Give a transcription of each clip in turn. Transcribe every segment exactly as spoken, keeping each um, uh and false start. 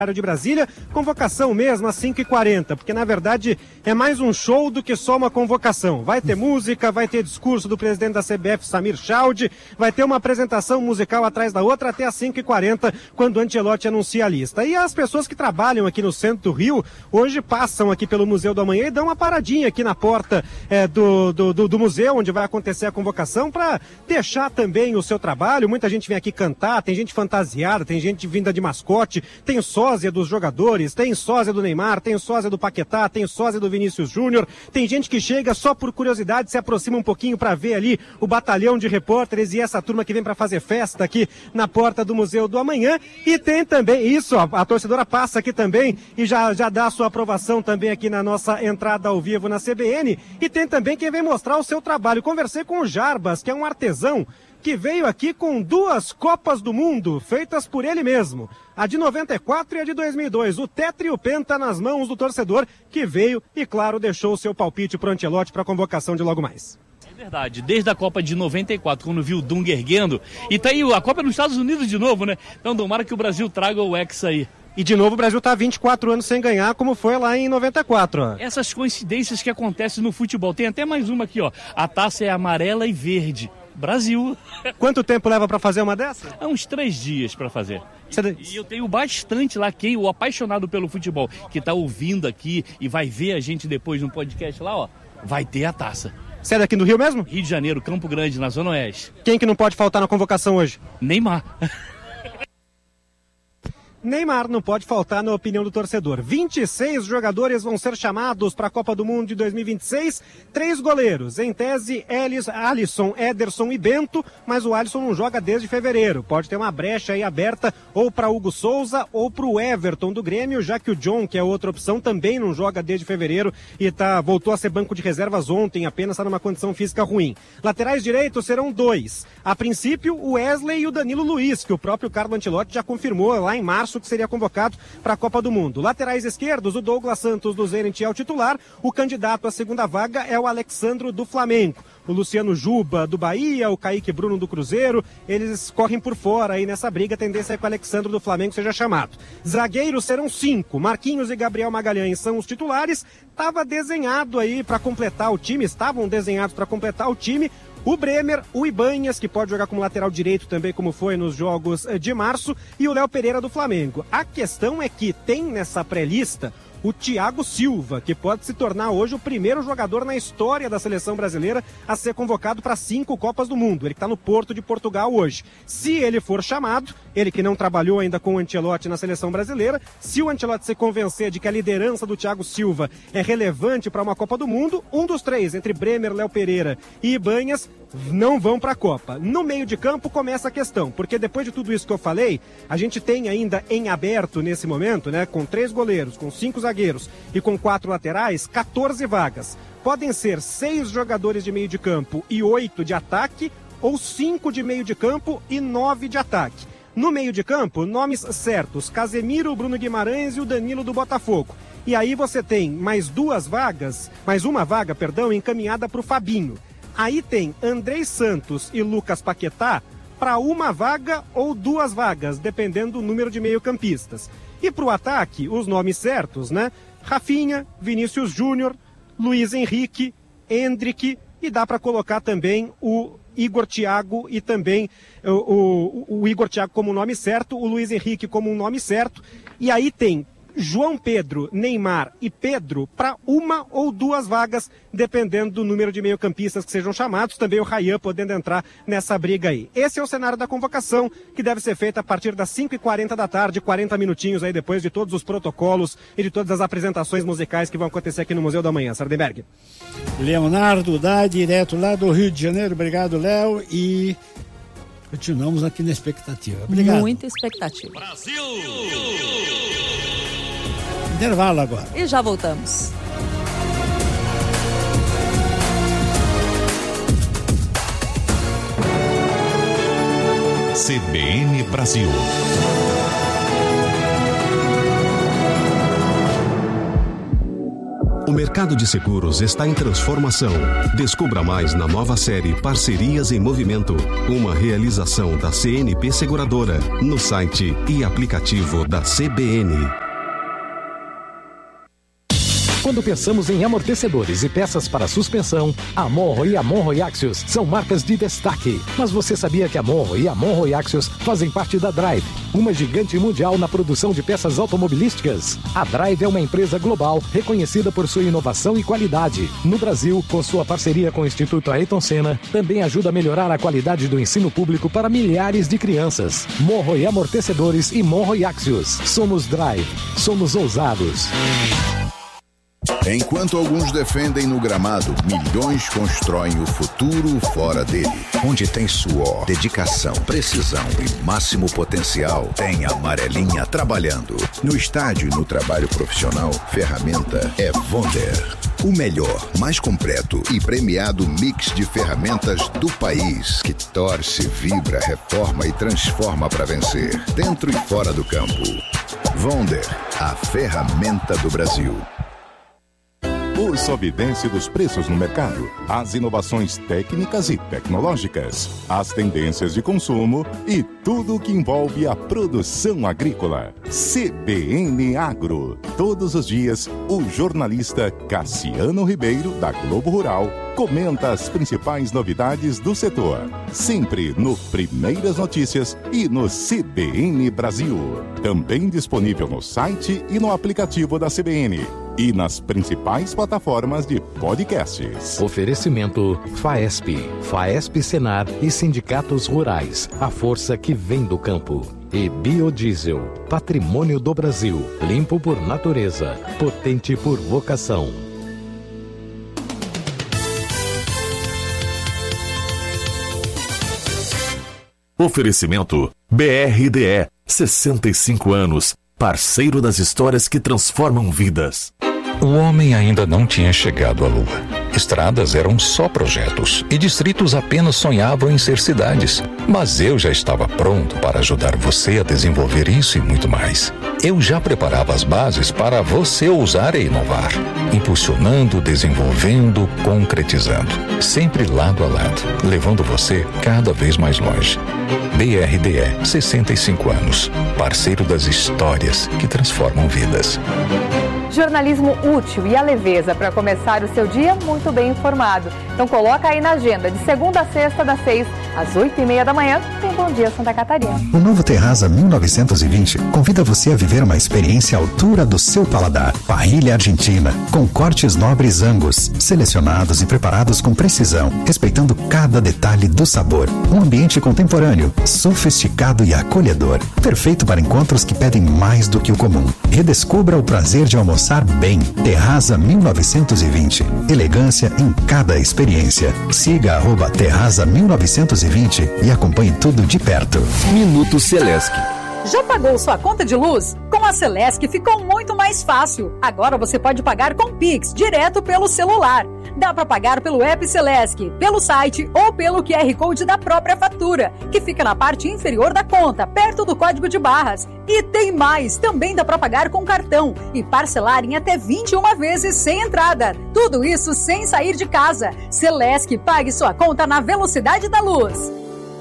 de Brasília, convocação mesmo às cinco e quarenta, porque na verdade é mais um show do que só uma convocação. Vai ter música, vai ter discurso do presidente da C B F, Samir Chaude, vai ter uma apresentação musical atrás da outra até às cinco e quarenta, quando o Ancelotti anuncia a lista. E as pessoas que trabalham aqui no centro do Rio, hoje passam aqui pelo Museu do Amanhã e dão uma paradinha aqui na porta é, do, do, do, do museu, onde vai acontecer a convocação, para deixar também o seu trabalho. Muita gente vem aqui cantar, tem gente fantasiada, tem gente vinda de mascote, tem sósia dos jogadores, tem sósia do Neymar, tem sósia do Paquetá, tem sósia do Vinícius Júnior, tem gente que chega só por curiosidade, se aproxima um pouquinho para ver ali o batalhão de repórteres e essa turma que vem para fazer festa aqui na porta do Museu do Amanhã. E tem também isso, a, a torcedora passa aqui também e já, já dá a sua aprovação também aqui na nossa entrada ao vivo na C B N. E tem também quem vem mostrar o seu trabalho. Conversei com o Jarbas, que é um artesão que veio aqui com duas Copas do Mundo, feitas por ele mesmo. A de noventa e quatro e a de dois mil e dois. O tetra e o penta nas mãos do torcedor, que veio e, claro, deixou o seu palpite para o Ancelotti para a convocação de logo mais. É verdade, desde a Copa de noventa e quatro, quando viu o Dunga erguendo, e tá aí a Copa nos Estados Unidos de novo, né? Então tomara que o Brasil traga o Hexa aí. E de novo o Brasil está há vinte e quatro anos sem ganhar, como foi lá em noventa e quatro. Ó. Essas coincidências que acontecem no futebol. Tem até mais uma aqui, ó. A taça é amarela e verde. Brasil. Quanto tempo leva para fazer uma dessa? Há uns três dias para fazer. E eu tenho bastante lá, quem, o apaixonado pelo futebol, que está ouvindo aqui e vai ver a gente depois no podcast lá, ó, vai ter a taça. Você é daqui do Rio mesmo? Rio de Janeiro, Campo Grande, na Zona Oeste. Quem que não pode faltar na convocação hoje? Neymar. Neymar não pode faltar na opinião do torcedor. vinte e seis jogadores vão ser chamados para a Copa do Mundo de dois mil e vinte e seis. Três goleiros. Em tese, Elis, Alisson, Ederson e Bento, mas o Alisson não joga desde fevereiro. Pode ter uma brecha aí aberta ou para Hugo Souza ou para o Everton do Grêmio, já que o John, que é outra opção, também não joga desde fevereiro e tá, voltou a ser banco de reservas ontem, apenas está numa condição física ruim. Laterais direitos serão dois. A princípio, o Wesley e o Danilo Luiz, que o próprio Carlo Ancelotti já confirmou lá em março que seria convocado para a Copa do Mundo. Laterais esquerdos, o Douglas Santos do Zenit é o titular, o candidato à segunda vaga é o Alexandro do Flamengo. O Luciano Juba do Bahia, o Kaique Bruno do Cruzeiro, eles correm por fora aí nessa briga, a tendência é que o Alexandro do Flamengo seja chamado. Zagueiros serão cinco, Marquinhos e Gabriel Magalhães são os titulares, estava desenhado aí para completar o time, estavam desenhados para completar o time, o Bremer, o Ibanhas, que pode jogar como lateral direito também, como foi nos jogos de março, e o Léo Pereira do Flamengo. A questão é que tem nessa pré-lista o Thiago Silva, que pode se tornar hoje o primeiro jogador na história da seleção brasileira a ser convocado para cinco Copas do Mundo. Ele está no Porto de Portugal hoje. Se ele for chamado, ele que não trabalhou ainda com o Ancelotti na seleção brasileira, se o Ancelotti se convencer de que a liderança do Thiago Silva é relevante para uma Copa do Mundo, um dos três, entre Bremer, Léo Pereira e Ibanhas, não vão para a Copa. No meio de campo começa a questão, porque depois de tudo isso que eu falei, a gente tem ainda em aberto nesse momento, né, com três goleiros, com cinco zagueiros e com quatro laterais, quatorze vagas. Podem ser seis jogadores de meio de campo e oito de ataque, ou cinco de meio de campo e nove de ataque. No meio de campo, nomes certos, Casemiro, Bruno Guimarães e o Danilo do Botafogo. E aí você tem mais duas vagas, mais uma vaga, perdão, encaminhada para o Fabinho. Aí tem Andrei Santos e Lucas Paquetá para uma vaga ou duas vagas, dependendo do número de meio-campistas. E para o ataque, os nomes certos, né? Rafinha, Vinícius Júnior, Luiz Henrique, Endrick, e dá para colocar também o Igor Thiago e também o, o, o Igor Thiago como nome certo, o Luiz Henrique como um nome certo. E aí tem João Pedro, Neymar e Pedro para uma ou duas vagas, dependendo do número de meio-campistas que sejam chamados, também o Ryan podendo entrar nessa briga aí. Esse é o cenário da convocação, que deve ser feita a partir das cinco e quarenta da tarde, quarenta minutinhos aí depois de todos os protocolos e de todas as apresentações musicais que vão acontecer aqui no Museu da Manhã. Sardenberg. Leonardo Dá, direto lá do Rio de Janeiro. Obrigado, Léo, e continuamos aqui na expectativa. Obrigado. Muita expectativa. Brasil! Intervalo agora. E já voltamos. C B N Brasil. O mercado mercado de seguros está em transformação. Descubra mais na nova série Parcerias em Movimento, uma realização da C N P Seguradora, no site e aplicativo da C B N. Quando pensamos em amortecedores e peças para suspensão, a Monro e a Monro Axios são marcas de destaque. Mas você sabia que a Monro e a Monro Axios fazem parte da Drive, uma gigante mundial na produção de peças automobilísticas? A Drive é uma empresa global reconhecida por sua inovação e qualidade. No Brasil, com sua parceria com o Instituto Ayrton Senna, também ajuda a melhorar a qualidade do ensino público para milhares de crianças. Monro e Amortecedores e Monro Axios. Somos Drive. Somos ousados. Enquanto alguns defendem no gramado, milhões constroem o futuro fora dele. Onde tem suor, dedicação, precisão e máximo potencial, tem a Amarelinha trabalhando. No estádio e no trabalho profissional, ferramenta é Wonder. O melhor, mais completo e premiado mix de ferramentas do país, que torce, vibra, reforma e transforma para vencer, dentro e fora do campo. Wonder, a ferramenta do Brasil. O Sobidense dos preços no mercado, as inovações técnicas e tecnológicas, as tendências de consumo e tudo o que envolve a produção agrícola. C B N Agro. Todos os dias, o jornalista Cassiano Ribeiro, da Globo Rural, comenta as principais novidades do setor. Sempre no Primeiras Notícias e no C B N Brasil. Também disponível no site e no aplicativo da C B N. E nas principais plataformas de podcasts. Oferecimento FAESP, FAESP Senar e Sindicatos Rurais. A força que vem do campo. E Biodiesel, patrimônio do Brasil. Limpo por natureza, potente por vocação. Oferecimento B R D E, sessenta e cinco anos, parceiro das histórias que transformam vidas. O homem ainda não tinha chegado à Lua. Estradas eram só projetos e distritos apenas sonhavam em ser cidades. Mas eu já estava pronto para ajudar você a desenvolver isso e muito mais. Eu já preparava as bases para você ousar e inovar, impulsionando, desenvolvendo, concretizando, sempre lado a lado, levando você cada vez mais longe. B R D E, sessenta e cinco anos, parceiro das histórias que transformam vidas. Jornalismo útil e a leveza para começar o seu dia muito bem informado. Então coloca aí na agenda, de segunda a sexta, das seis às oito e meia da manhã, tem Bom Dia Santa Catarina. O novo Terraza mil novecentos e vinte convida você a viver uma experiência à altura do seu paladar. Parrilha argentina, com cortes nobres Angus, selecionados e preparados com precisão, respeitando cada detalhe do sabor. Um ambiente contemporâneo, sofisticado e acolhedor. Perfeito para encontros que pedem mais do que o comum. Redescubra o prazer de almoçar bem. Terraza mil novecentos e vinte. Elegância em cada experiência. Siga arroba Terraza mil novecentos e vinte e acompanhe tudo de perto. Minuto Celesc. Já pagou sua conta de luz? Com a Celesc ficou muito mais fácil. Agora você pode pagar com Pix, direto pelo celular. Dá para pagar pelo app Celesc, pelo site ou pelo Q R Code da própria fatura, que fica na parte inferior da conta, perto do código de barras. E tem mais, também dá para pagar com cartão e parcelar em até vinte e uma vezes sem entrada. Tudo isso sem sair de casa. Celesc, pague sua conta na velocidade da luz.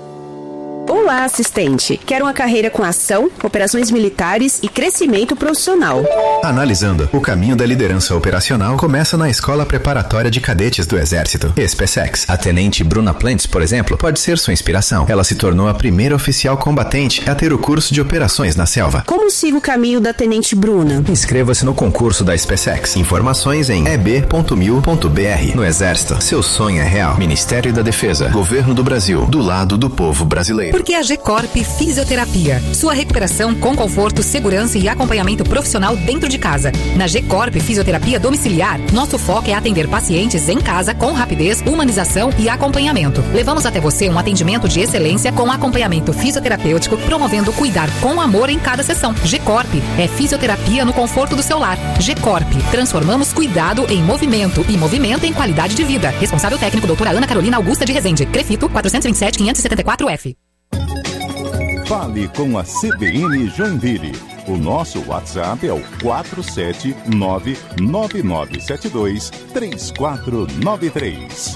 Olá, assistente. Quer uma carreira com ação, operações militares e crescimento profissional. Analisando, o caminho da liderança operacional começa na Escola Preparatória de Cadetes do Exército, SpaceX. A tenente Bruna Plantz, por exemplo, pode ser sua inspiração. Ela se tornou a primeira oficial combatente a ter o curso de operações na selva. Como sigo o caminho da tenente Bruna? Inscreva-se no concurso da SpaceX. Informações em e b ponto mil ponto b r. No Exército, seu sonho é real. Ministério da Defesa, Governo do Brasil, do lado do povo brasileiro. Porque a G-Corp Fisioterapia. Sua recuperação com conforto, segurança e acompanhamento profissional dentro de casa. Na G-Corp Fisioterapia Domiciliar, nosso foco é atender pacientes em casa com rapidez, humanização e acompanhamento. Levamos até você um atendimento de excelência com acompanhamento fisioterapêutico, promovendo cuidar com amor em cada sessão. G-Corp é fisioterapia no conforto do seu lar. G-Corp, transformamos cuidado em movimento e movimento em qualidade de vida. Responsável técnico doutora Ana Carolina Augusta de Rezende. Crefito quatrocentos e vinte e sete, quinhentos e setenta e quatro F. Fale com a C B N Joinville. O nosso WhatsApp é o quatro sete nove nove nove sete dois três quatro nove três.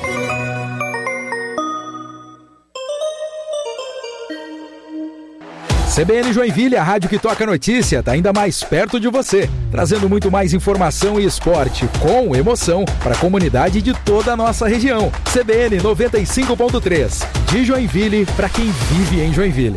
C B N Joinville, a rádio que toca notícia, está ainda mais perto de você, trazendo muito mais informação e esporte com emoção para a comunidade de toda a nossa região. C B N noventa e cinco ponto três, de Joinville para quem vive em Joinville.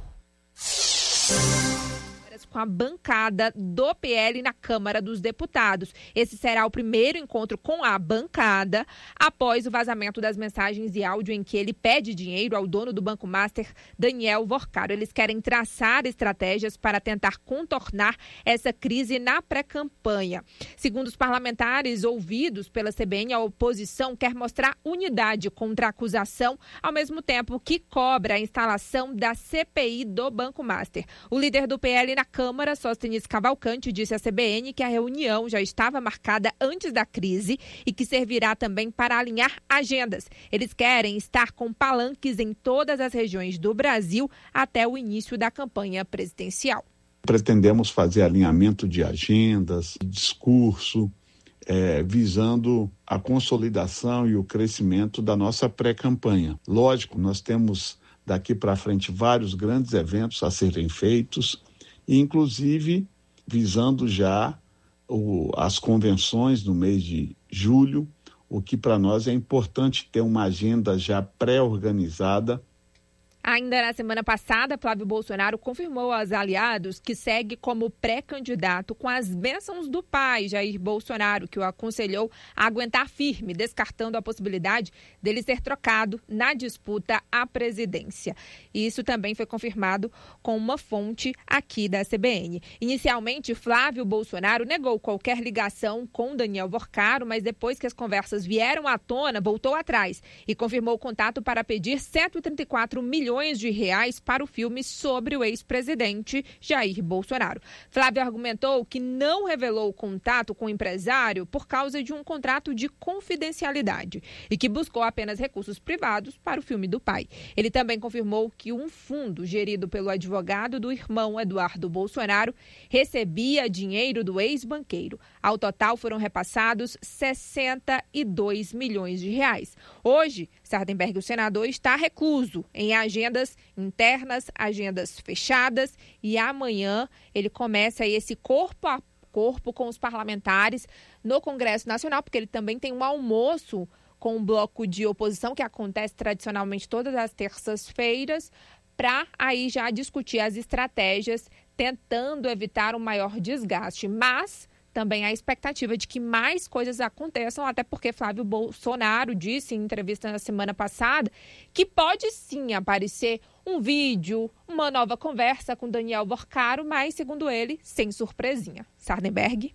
Com a bancada do P L na Câmara dos Deputados. Esse será o primeiro encontro com a bancada após o vazamento das mensagens e áudio em que ele pede dinheiro ao dono do Banco Master, Daniel Vorcaro. Eles querem traçar estratégias para tentar contornar essa crise na pré-campanha. Segundo os parlamentares ouvidos pela C B N, a oposição quer mostrar unidade contra a acusação, ao mesmo tempo que cobra a instalação da C P I do Banco Master. O líder do P L na Câmara, Câmara, Sóstenes Cavalcante, disse à C B N que a reunião já estava marcada antes da crise e que servirá também para alinhar agendas. Eles querem estar com palanques em todas as regiões do Brasil até o início da campanha presidencial. Pretendemos fazer alinhamento de agendas, discurso, é, visando a consolidação e o crescimento da nossa pré-campanha. Lógico, nós temos daqui para frente vários grandes eventos a serem feitos, inclusive visando já o, as convenções no mês de julho, o que para nós é importante ter uma agenda já pré-organizada. Ainda na semana passada, Flávio Bolsonaro confirmou aos aliados que segue como pré-candidato com as bênçãos do pai, Jair Bolsonaro, que o aconselhou a aguentar firme, descartando a possibilidade dele ser trocado na disputa à presidência. Isso também foi confirmado com uma fonte aqui da C B N. Inicialmente, Flávio Bolsonaro negou qualquer ligação com Daniel Vorcaro, mas depois que as conversas vieram à tona, voltou atrás e confirmou o contato para pedir cento e trinta e quatro milhões de reais para o filme sobre o ex-presidente Jair Bolsonaro. Flávio argumentou que não revelou o contato com o empresário por causa de um contrato de confidencialidade e que buscou apenas recursos privados para o filme do pai. Ele também confirmou que um fundo gerido pelo advogado do irmão Eduardo Bolsonaro recebia dinheiro do ex-banqueiro. Ao total foram repassados sessenta e dois milhões de reais. Hoje, Sardenberg, o senador, está recluso em agendas internas, agendas fechadas, e amanhã ele começa esse corpo a corpo com os parlamentares no Congresso Nacional, porque ele também tem um almoço com um bloco de oposição que acontece tradicionalmente todas as terças-feiras, para aí já discutir as estratégias, tentando evitar um maior desgaste. Mas também há expectativa de que mais coisas aconteçam, até porque Flávio Bolsonaro disse em entrevista na semana passada que pode sim aparecer um vídeo, uma nova conversa com Daniel Vorcaro, mas, segundo ele, sem surpresinha. Sardenberg.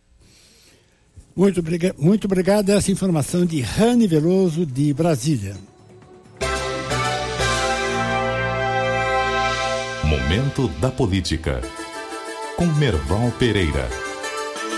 Muito, briga- muito obrigado. Essa informação de Rani Veloso, de Brasília. Momento da Política, com Merval Pereira.